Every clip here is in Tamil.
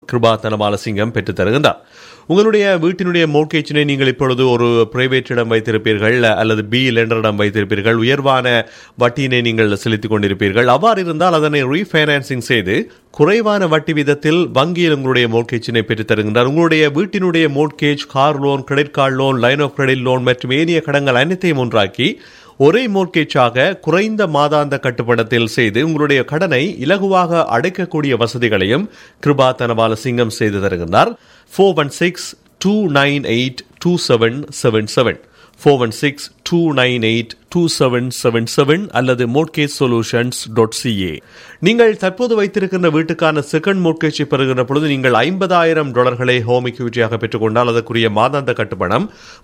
கிருபா தனபாலசிங்கம் பெற்றுத் தருகின்றார். உங்களுடைய வீட்டினுடைய மோர்கேஜினை நீங்கள் இப்பொழுது ஒரு பிரைவேட்டிடம் வைத்திருப்பீர்கள் அல்லது பி லெண்டரிடம் வைத்திருப்பீர்கள், உயர்வான வட்டியினை நீங்கள் செலுத்திக் கொண்டிருப்பீர்கள். அவ்வாறு இருந்தால் அதனை ரீஃபைனான்சிங் செய்து குறைவான வட்டி வீதத்தில் வங்கியில் உங்களுடைய மோர்கேஜினை பெற்றுத் தருகின்றார். உங்களுடைய வீட்டினுடைய mortgage, car loan, credit card loan, line of credit loan மற்றும் ஏனைய கடன்கள் அனைத்தையும் ஒன்றாக்கி ஒரே மோர்கேஜாக குறைந்த மாதாந்த கட்டுப்பணத்தில் செய்து உங்களுடைய கடனை இலகுவாக அடைக்கக்கூடிய வசதிகளையும் கிருபா தனபாலசிங்கம் செய்து தருகின்றார். 416-298-2777 416-298-2777 அல்லது mortgagesolutions.ca. நீங்கள் தற்போது வைத்திருக்கின்ற வீட்டுக்கான செகண்ட் மோர்கேஜை பெறுகின்ற பொழுது நீங்கள் $50,000 ஹோம் இக்விட்டியாக பெற்றுக்கொண்டால் அதற்குரிய மாதாந்த கட்டுப்பணம்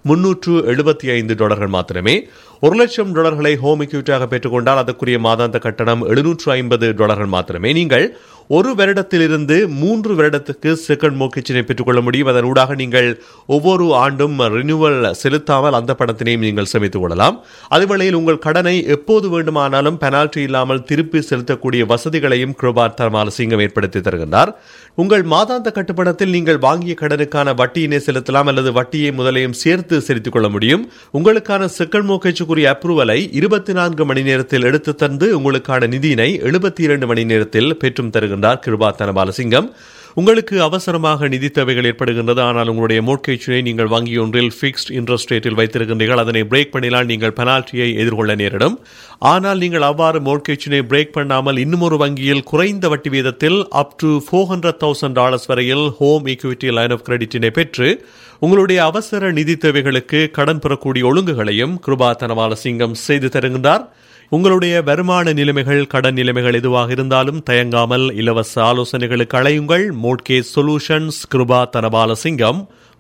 $375 மாத்திரமே. $1,00,000 ஹோம் இக்விட்டியாக பெற்றுக்கொண்டால் அதற்குரிய மாதாந்த கட்டணம் $750 மாத்திரமே. நீங்கள் 1 வருடத்திலிருந்து 3 வருடத்துக்கு செகண்ட் மோர்கேஜினை பெற்றுக்கொள்ள முடியும். அதன் ஊடாக நீங்கள் ஒவ்வொரு ஆண்டும் ரினியூவல் செலுத்தாமல் அந்த பணத்தினையும் நீங்கள் சேமித்துக் கொள்ளலாம். அதுவேளையில் உங்கள் கடனை எப்போது வேண்டுமானாலும் பெனால்டி இல்லாமல் திருப்பி செலுத்தக்கூடிய வசதிகளையும் கிருபா தனபாலசிங்கம் ஏற்படுத்தி தருகின்றார். உங்கள் மாதாந்த கட்டுப்பணத்தில் நீங்கள் வாங்கிய கடனுக்கான வட்டியினை செலுத்தலாம் அல்லது வட்டியை முதலையும் சேர்த்து செலுத்திக் கொள்ள முடியும். உங்களுக்கான செகண்ட் மோர்கேஜுக்குரிய அப்ரூவலை 24 மணி நேரத்தில் எடுத்து தந்து உங்களுக்கான நிதியினை 72 மணி நேரத்தில் பெற்றும் தருகின்றார் கிருபா தனபாலசிங்கம். உங்களுக்கு அவசரமாக நிதி தேவைகள் ஏற்படுகின்றது, ஆனால் உங்களுடைய மோர்கேஜினை நீங்கள் வங்கி ஒன்றில் ஃபிக்ஸ்ட் இன்ட்ரெஸ்ட் ரேட்டில் வைத்திருக்கின்றீர்கள். அதனை பிரேக் பண்ணினால் நீங்கள் பெனால்ட்டியை எதிர்கொள்ள நேரிடும். ஆனால் நீங்கள் அவ்வாறு மோர்கேஜினை பிரேக் பண்ணாமல் இன்னும் ஒரு வங்கியில் குறைந்த வட்டி வீதத்தில் அப் டு $400,000 வரையில் ஹோம் ஈக்விட்டி லைன் ஆஃப் கிரெடிட்டினை பெற்று உங்களுடைய அவசர நிதி தேவைகளுக்கு கடன் பெறக்கூடிய ஒழுங்குகளையும் கிருபா தனபாலசிங்கம் செய்து தருகின்றார். உங்களுடைய வருமான நிலைமைகள், கடன் நிலைமைகள் எதுவாக இருந்தாலும் தயங்காமல் இலவச ஆலோசனைகளுக்கு அழையுங்கள். Mortgage solutions Kripa Thanabalasingam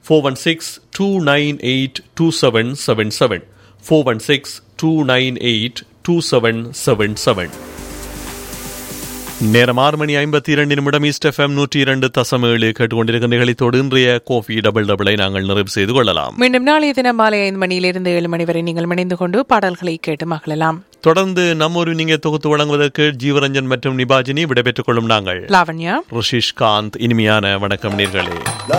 416-298-2777 416-298-2777. நேரம் 6:52 ஈஸ்ட் FM 102.7 கேட்டுக்கொண்டிருக்கிற நிகழ்ச்சியோடு இன்றைய கோஃபி டபுள் டபுளை நாங்கள் நிறைவு செய்து கொள்ளலாம். மீண்டும் நாளைய தினம் மாலை 5 மணியிலிருந்து 7 மணி வரை நீங்கள் இணைந்து கொண்டு பாடல்களை கேட்டு மகிழலாம். தொடர்ந்து நம்மொரு நீங்க தொகுத்து வழங்குவதற்கு ஜீவரஞ்சன் மற்றும் நிபாஜினி விடைபெற்றுக் கொள்ளும் நாங்கள் லாவண்யா, ரிஷிஷ் காந்த். இனிமையான வணக்கம் நேர்களே.